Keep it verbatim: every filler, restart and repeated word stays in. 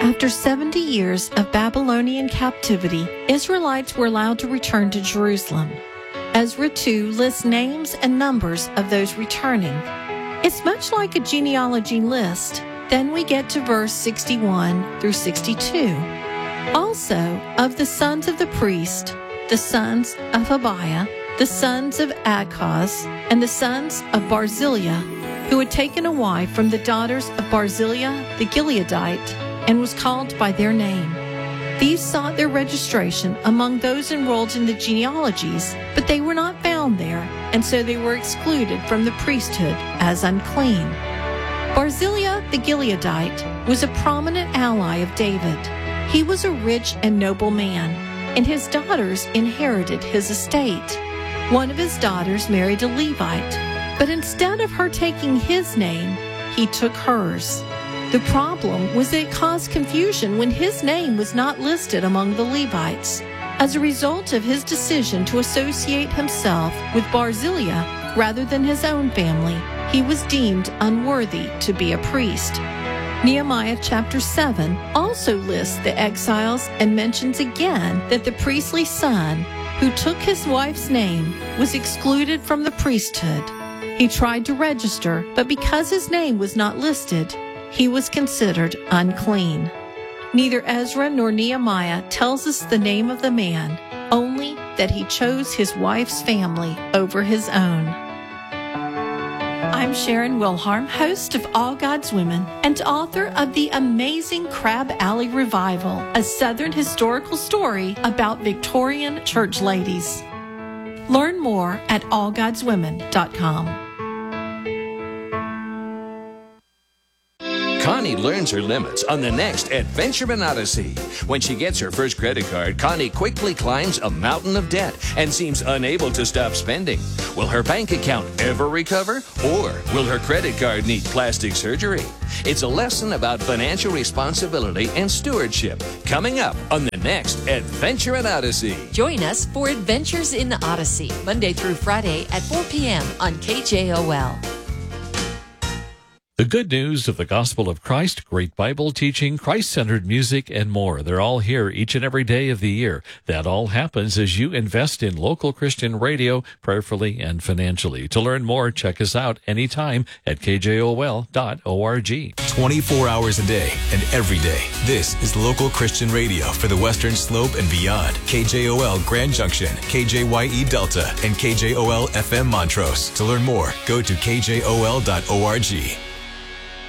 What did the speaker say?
After seventy years of Babylonian captivity, Israelites were allowed to return to Jerusalem. Ezra two lists names and numbers of those returning. It's much like a genealogy list. Then we get to verse sixty-one through sixty-two. Also, of the sons of the priest, the sons of Habiah, the sons of Akaz, and the sons of Barzillai, who had taken a wife from the daughters of Barzillai the Gileadite, and was called by their name. These sought their registration among those enrolled in the genealogies, but they were not found there, and so they were excluded from the priesthood as unclean. Barzillai the Gileadite was a prominent ally of David. He was a rich and noble man, and his daughters inherited his estate. One of his daughters married a Levite, but instead of her taking his name, he took hers. The problem was that it caused confusion when his name was not listed among the Levites. As a result of his decision to associate himself with Barzillai rather than his own family, he was deemed unworthy to be a priest. Nehemiah chapter seven also lists the exiles and mentions again that the priestly son who took his wife's name was excluded from the priesthood. He tried to register, but because his name was not listed, he was considered unclean. Neither Ezra nor Nehemiah tells us the name of the man, only that he chose his wife's family over his own. I'm Sharon Wilharm, host of All God's Women and author of the amazing Crab Alley Revival, a Southern historical story about Victorian church ladies. Learn more at all gods women dot com. Connie learns her limits on the next Adventureman Odyssey. When she gets her first credit card, Connie quickly climbs a mountain of debt and seems unable to stop spending. Will her bank account ever recover? Or will her credit card need plastic surgery? It's a lesson about financial responsibility and stewardship coming up on the next Adventureman Odyssey. Join us for Adventures in the Odyssey, Monday through Friday at four p.m. on K J O L. The good news of the gospel of Christ, great Bible teaching, Christ-centered music, and more. They're all here each and every day of the year. That all happens as you invest in local Christian radio, prayerfully and financially. To learn more, check us out anytime at K J O L dot org. twenty-four hours a day and every day. This is local Christian radio for the Western Slope and beyond. K J O L Grand Junction, K J Y E Delta, and K J O L F M Montrose. To learn more, go to K J O L dot org.